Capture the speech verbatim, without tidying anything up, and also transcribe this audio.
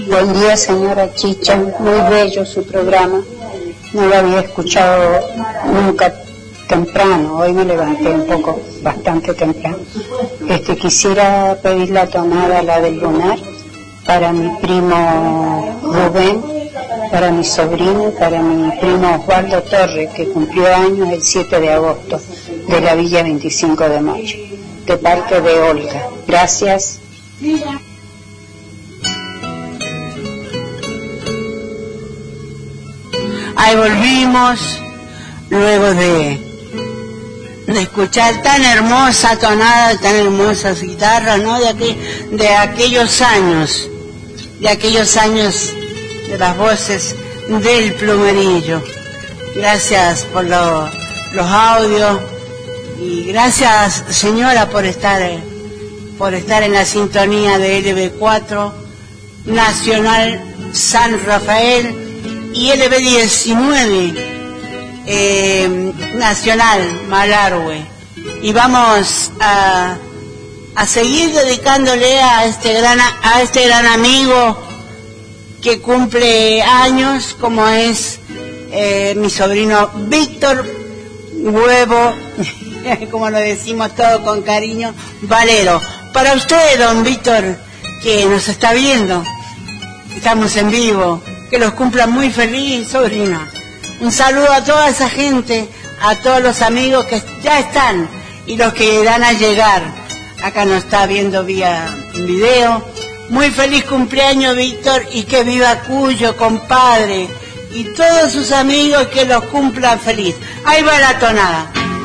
Buen día, señora Chicha, muy bello su programa, no lo había escuchado nunca temprano, hoy me levanté un poco, bastante temprano. Este, quisiera pedir la tonada, la del lunar, para mi primo Rubén, para mi sobrino, para mi primo Osvaldo Torres, que cumplió años el siete de agosto, de la Villa veinticinco de mayo, de parte de Olga. Gracias. Ahí volvimos, luego de, de escuchar tan hermosa tonada, tan hermosas guitarras, ¿no? De, aquel, de aquellos años, de aquellos años de las voces del Plumerillo. Gracias por lo, los audios y gracias, señora, por estar, por estar en la sintonía de L B cuatro, Nacional San Rafael, y L B diecinueve, eh, Nacional Malargüe. Y vamos a, a seguir dedicándole a este gran a este gran amigo que cumple años, como es eh, mi sobrino Víctor Huevo, como lo decimos todo con cariño, Valero. Para usted, don Víctor, que nos está viendo, estamos en vivo. Que los cumplan muy feliz, sobrina. Un saludo a toda esa gente, a todos los amigos que ya están y los que van a llegar. Acá nos está viendo vía video. Muy feliz cumpleaños, Víctor, y que viva Cuyo, compadre, y todos sus amigos, que los cumplan feliz. Ahí va la tonada.